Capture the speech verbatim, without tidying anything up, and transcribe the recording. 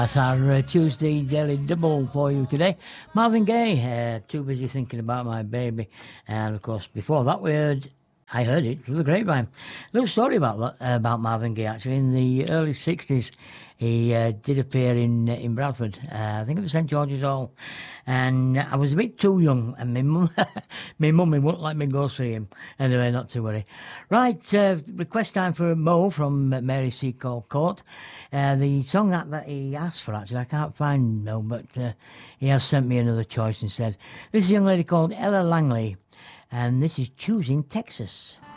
That's our uh, Tuesday Daily Double for you today. Marvin Gaye, uh, Too Busy Thinking About My Baby. And of course, before that, we heard, I heard it, it was a grapevine. Little story about that, uh, about Marvin Gaye, actually. In the early sixties, he uh, did appear in uh, in Bradford. Uh, I think it was St George's Hall. And I was a bit too young, and my mum, my mummy wouldn't let me go see him. Anyway, not to worry. Right, uh, request time for Mo from Mary Seacole Court. Uh, the song that, that he asked for, actually, I can't find Mo, but uh, he has sent me another choice and said, this is a young lady called Ella Langley, and this is Choosing Texas.